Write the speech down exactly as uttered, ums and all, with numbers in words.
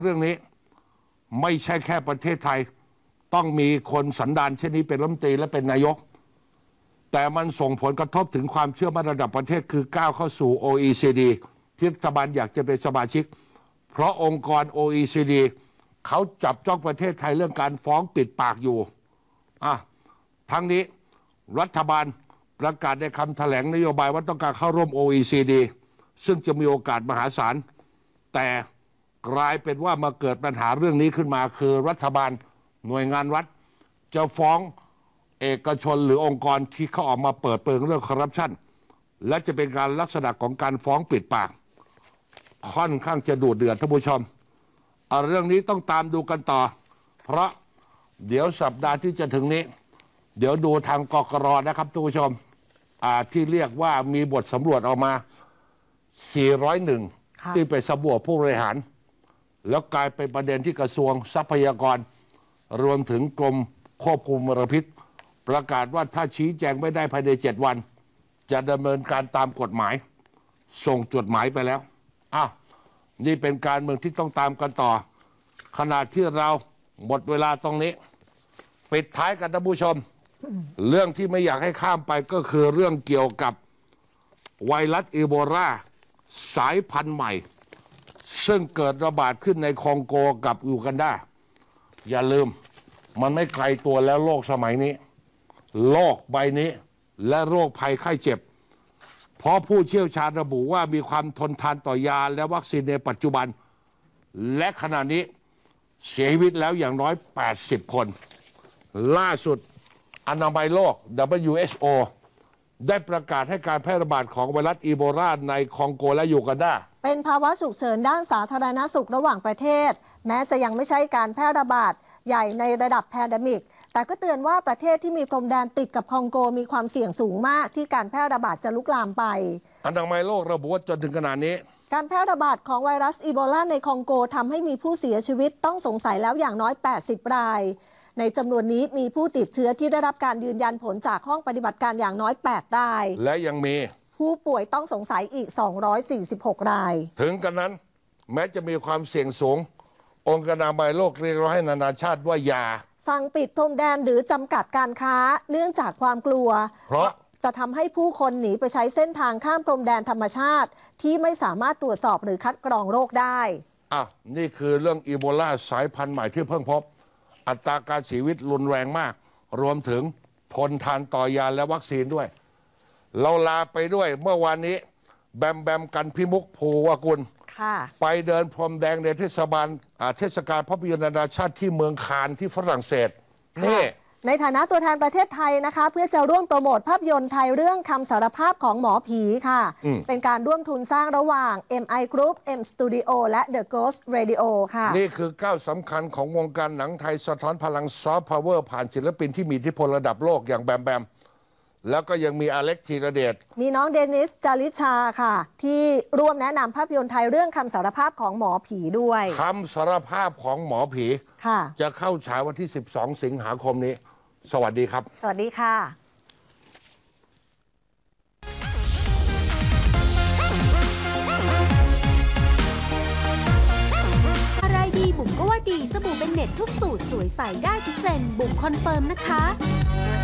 เรื่องนี้ไม่ใช่แค่ประเทศไทยต้องมีคนสันดานเช่นนี้เป็นรัฐมนตรีและเป็นนายกแต่มันส่งผลกระทบถึงความเชื่อมั่นระดับประเทศคือก้าวเข้าสู่ โอ อี ซี ดี ที่รัฐบาลอยากจะเป็นสมาชิกเพราะองค์กร โอ อี ซี ดี เขาจับจ้องประเทศไทยเรื่องการฟ้องปิดปากอยู่อ่ะทั้งนี้รัฐบาลประกาศในคำแถลงนโยบายว่าต้องการเข้าร่วม โอ อี ซี ดี ซึ่งจะมีโอกาสมหาศาลแต่กลายเป็นว่ามาเกิดปัญหาเรื่องนี้ขึ้นมาคือรัฐบาลหน่วยงานรัฐจะฟ้องเอกชนหรือองค์กรที่เขาออกมาเปิดเผยเรื่องคอร์รัปชันและจะเป็นการลักษณะของการฟ้องปิดปากค่อนข้างจะดูเดือดท่านผู้ชมเรื่องนี้ต้องตามดูกันต่อเพราะเดี๋ยวสัปดาห์ที่จะถึงนี้เดี๋ยวดูทางกกร.นะครับท่านผู้ชมที่เรียกว่ามีบทสำรวจออกมาสี่ร้อยเอ็ดที่ไปสำรวจผู้บริหารแล้วกลายเป็นประเด็นที่กระทรวงทรัพยากรรวมถึงกรมควบคุมมลพิษประกาศว่าถ้าชี้แจงไม่ได้ภายในเจ็ดวันจะดำเนินการตามกฎหมายส่งจดหมายไปแล้วอ้าวนี่เป็นการเมืองที่ต้องตามกันต่อขณะที่เราหมดเวลาตรงนี้ปิดท้ายกันท่านผู้ชมเรื่องที่ไม่อยากให้ข้ามไปก็คือเรื่องเกี่ยวกับไวรัสอีโบลาสายพันธุ์ใหม่ซึ่งเกิดระบาดขึ้นในคองโกกับยูกันดาอย่าลืมมันไม่ไกลตัวแล้วโลกสมัยนี้โลกใบนี้และโรคภัยไข้เจ็บเพราะผู้เชี่ยวชาญระบุว่ามีความทนทานต่อยาและวัคซีนในปัจจุบันและขณะนี้เสียชีวิตแล้วอย่างน้อยแปดสิบคนล่าสุดอนามัยโลก ดับเบิลยู เอช โอ ได้ประกาศให้การแพร่ระบาดของไวรัสอีโบลาในคองโกและยูกันดาเป็นภาวะฉุกเฉินด้านสาธารณสุขระหว่างประเทศแม้จะยังไม่ใช่การแพร่ระบาดใหญ่ในระดับแพนเดมิกแต่ก็เตือนว่าประเทศที่มีพรมแดนติดกับคองโกมีความเสี่ยงสูงมากที่การแพร่ระบาดจะลุกลามไปอนามัยโลกระบุว่าจนถึงขนาดนี้การแพร่ระบาดของไวรัสอีโบลาในคองโกทำให้มีผู้เสียชีวิตต้องสงสัยแล้วอย่างน้อยแปดสิบรายในจำนวนนี้มีผู้ติดเชื้อที่ได้รับการยืนยันผลจากห้องปฏิบัติการอย่างน้อยแปดรายและยังมีผู้ป่วยต้องสงสัยอีกสองร้อยสี่สิบหกรายถึงกันนั้นแม้จะมีความเสี่ยงสูงองค์การอนามัยโลกเรียกร้องให้นานาชาติว่าอย่าสั่งปิดพรมแดนหรือจำกัดการค้าเนื่องจากความกลัวเพราะจะทำให้ผู้คนหนีไปใช้เส้นทางข้ามพรมแดนธรรมชาติที่ไม่สามารถตรวจสอบหรือคัดกรองโรคได้อ่ะนี่คือเรื่องอีโบลาสายพันธุ์ใหม่ที่เพิ่งพบอัตราการเสียชีวิตรุนแรงมากรวมถึงทนทานต่อยาและวัคซีนด้วยเราลาไปด้วยเมื่อวานนี้แบมแบมกันพิมุกภูวกุลไปเดินพรมแดงในเทศบาลเทศกาลภาพยนตร์นานาชาติที่เมืองคานที่ฝรั่งเศสนี่ในฐานะตัวแทนประเทศไทยนะคะเพื่อจะร่วมโปรโมทภาพยนตร์ไทยเรื่องคำสารภาพของหมอผีค่ะเป็นการร่วมทุนสร้างระหว่าง เอ็ม ไอ Group M Studio และ The Ghost Radio ค่ะนี่คือก้าวสำคัญของวงการหนังไทยสะท้อนพลังซอฟต์พาวเวอร์ผ่านศิลปินที่มีอิทธิพลระดับโลกอย่างแบมแบมแล้วก็ยังมีอเล็กธีรเดชมีน้องเดนิสจาริชาค่ะที่ร่วมแนะนำภาพยนตร์ไทยเรื่องคำสารภาพของหมอผีด้วยคำสารภาพของหมอผีจะเข้าฉายวันที่สิบสองสิงหาคมนี้สวัสดีครับสวัสดีค่ะอะไรดีบุ๋มก็ว่าดีสบู่เป็นเน็ตทุกสูตรสวยใสได้ทุกเจนบุ๋มคอนเฟิร์มนะคะ